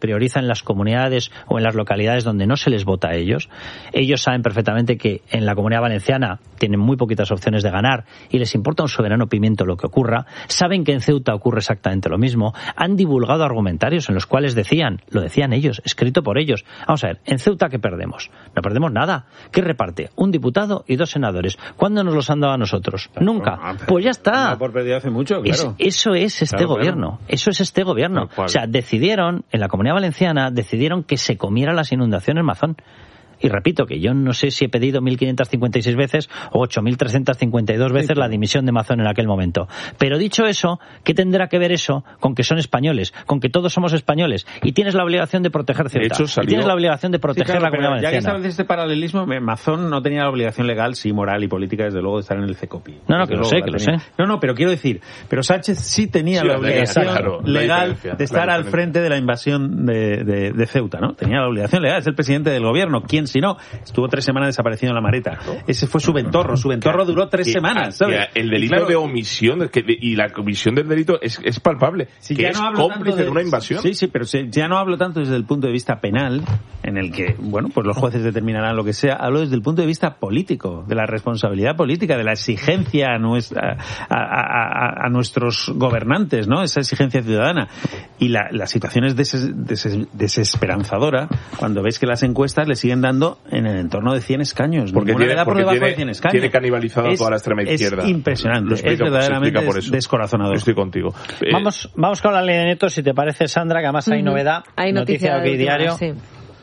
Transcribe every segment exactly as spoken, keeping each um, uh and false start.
prioriza en las comunidades o en las localidades donde no se les vota a ellos. Ellos saben perfectamente que en la Comunidad Valenciana tienen muy poquitas opciones de ganar y les importa un soberano pimiento lo que ocurra. Saben que en Ceuta ocurre exactamente lo mismo. Han divulgado argumentarios en los cuales decían, lo decían ellos, escrito por ellos. Vamos a ver, en Ceuta, ¿qué perdemos? No perdemos nada. ¿Qué reparte? Un diputado y dos senadores. ¿Cuándo nos los han dado a nosotros? Claro, Nunca. Pues ya está. Por perdido hace mucho, claro. Es, eso es este claro, gobierno. Claro. Eso es este gobierno. O sea, decidieron, en la Comunidad Valenciana, decidieron que se comiera las inundaciones Mazón. Y repito que yo no sé si he pedido mil quinientas cincuenta y seis veces o ocho mil trescientas cincuenta y dos veces sí, la dimisión de Mazón en aquel momento. Pero dicho eso, ¿qué tendrá que ver eso con que son españoles? Con que todos somos españoles y tienes la obligación de proteger Ceuta. De hecho, salió... Y tienes la obligación de proteger sí, claro, la Comunidad Valenciana. Ya que estableces este paralelismo, Mazón no tenía la obligación legal, sí, moral y política, desde luego, de estar en el CECOPI. No, no, que lo sé, que lo sé. No, no, pero quiero decir, pero Sánchez sí tenía sí, la obligación claro, legal de estar al frente de la invasión de, de, de Ceuta, ¿no? Tenía la obligación legal, es el presidente del gobierno. ¿Quién si no? Estuvo tres semanas desaparecido en la maleta. Ese fue su ventorro. Su ventorro duró tres y, semanas, ¿sabes? El delito claro, de omisión que, y la comisión del delito es, es palpable. Si que ya es no cómplice de, de una invasión. Sí, sí, pero si, ya no hablo tanto desde el punto de vista penal, en el que, bueno, pues los jueces determinarán lo que sea. Hablo desde el punto de vista político, de la responsabilidad política, de la exigencia a, nuestra, a, a, a, a nuestros gobernantes, ¿no? Esa exigencia ciudadana. Y la, la situación es des, des, desesperanzadora cuando ves que las encuestas le siguen dando en el entorno de cien escaños. Porque, tiene, porque tiene, de cien escaños. Tiene canibalizado a toda la extrema izquierda. Es impresionante. Es verdaderamente por eso. Descorazonador. Estoy contigo. Eh, vamos, vamos con la ley de netos, si te parece, Sandra, que además hay novedad. Hay noticia, noticia de diario. Sí.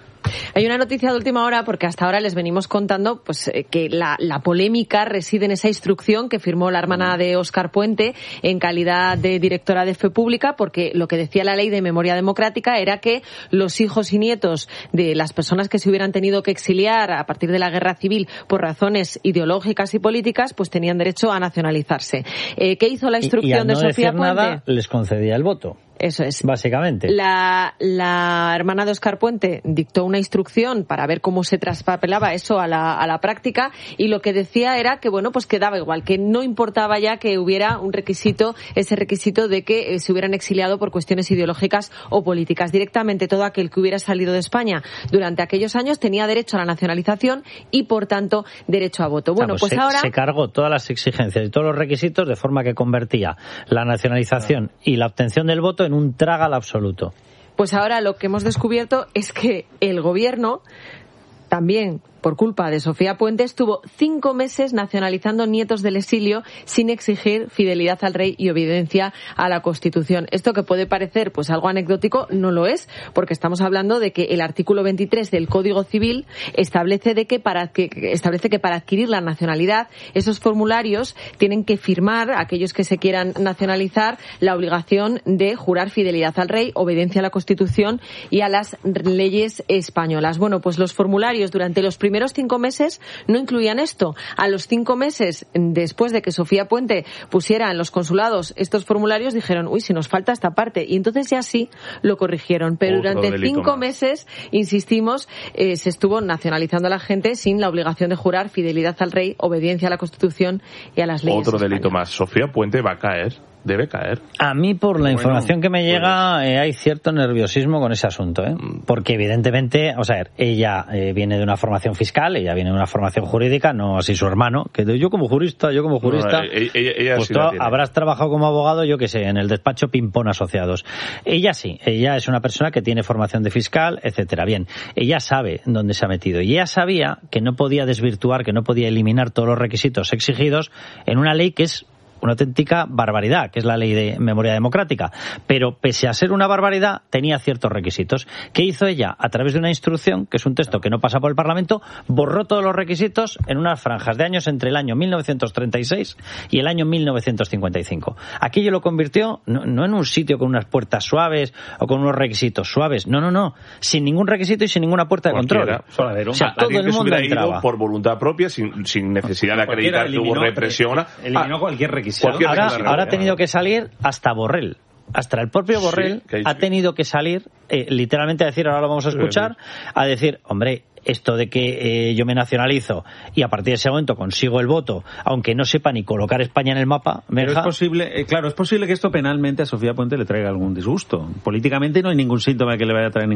Hay una noticia de última hora porque hasta ahora les venimos contando pues eh, que la, la polémica reside en esa instrucción que firmó la hermana de Óscar Puente en calidad de directora de Fe Pública, porque lo que decía la ley de memoria democrática era que los hijos y nietos de las personas que se hubieran tenido que exiliar a partir de la guerra civil por razones ideológicas y políticas pues tenían derecho a nacionalizarse. Eh, ¿Qué hizo la instrucción y, y al de no Sofía decir Puente? Nada, les concedía el voto. Eso es. Básicamente. La, la hermana de Óscar Puente dictó una instrucción para ver cómo se traspapelaba eso a la, a la práctica, y lo que decía era que, bueno, pues quedaba igual, que no importaba ya que hubiera un requisito, ese requisito de que eh, se hubieran exiliado por cuestiones ideológicas o políticas. Directamente todo aquel que hubiera salido de España durante aquellos años tenía derecho a la nacionalización y, por tanto, derecho a voto. Bueno, ah, pues, pues se, ahora... Se cargó todas las exigencias y todos los requisitos de forma que convertía la nacionalización y la obtención del voto en un trágala absoluto. Pues ahora lo que hemos descubierto es que el gobierno también, por culpa de Sofía Puente, estuvo cinco meses nacionalizando nietos del exilio sin exigir fidelidad al rey y obediencia a la Constitución. Esto, que puede parecer pues algo anecdótico, no lo es, porque estamos hablando de que el artículo veintitrés del Código Civil establece de que para que establece que para adquirir la nacionalidad esos formularios tienen que firmar, aquellos que se quieran nacionalizar, la obligación de jurar fidelidad al rey, obediencia a la Constitución y a las leyes españolas. Bueno, pues los formularios durante los primeros primeros cinco meses no incluían esto. A los cinco meses, después de que Sofía Puente pusiera en los consulados estos formularios, dijeron, uy, si nos falta esta parte. Y entonces ya sí lo corrigieron. Pero Otro durante cinco más. meses, insistimos, eh, se estuvo nacionalizando a la gente sin la obligación de jurar fidelidad al rey, obediencia a la Constitución y a las leyes Otro españolas. delito más. Sofía Puente va a caer. Debe caer. A mí, por la bueno, información que me llega, pues... eh, hay cierto nerviosismo con ese asunto, ¿eh? Porque evidentemente, o sea, ella eh, viene de una formación fiscal, ella viene de una formación jurídica, no así su hermano, que yo como jurista, yo como jurista, no, ella, ella, ella pues sí tú habrás trabajado como abogado, yo qué sé, en el despacho Pimpón Asociados. Ella sí, ella es una persona que tiene formación de fiscal, etcétera. Bien, ella sabe dónde se ha metido y ella sabía que no podía desvirtuar, que no podía eliminar todos los requisitos exigidos en una ley que es una auténtica barbaridad, que es la ley de memoria democrática. Pero pese a ser una barbaridad, tenía ciertos requisitos. ¿Qué hizo ella? A través de una instrucción, que es un texto que no pasa por el Parlamento, borró todos los requisitos en unas franjas de años entre el año mil novecientos treinta y seis y el año mil novecientos cincuenta y cinco. Aquello lo convirtió no, no en un sitio con unas puertas suaves o con unos requisitos suaves. No, no, no. Sin ningún requisito y sin ninguna puerta de Cualquiera. control. O sea, todo el mundo entraba por voluntad propia, sin, sin necesidad de acreditar que hubo represión. Eliminó ah, cualquier requisito. Ahora, ahora ha tenido que salir hasta Borrell. Hasta el propio Borrell sí, ha tenido que salir, eh, literalmente a decir, ahora lo vamos a escuchar, a decir, hombre, esto de que eh, yo me nacionalizo y a partir de ese momento consigo el voto, aunque no sepa ni colocar España en el mapa, Pero es posible, eh, claro, es posible que esto penalmente a Sofía Puente le traiga algún disgusto. Políticamente no hay ningún síntoma que le vaya a traer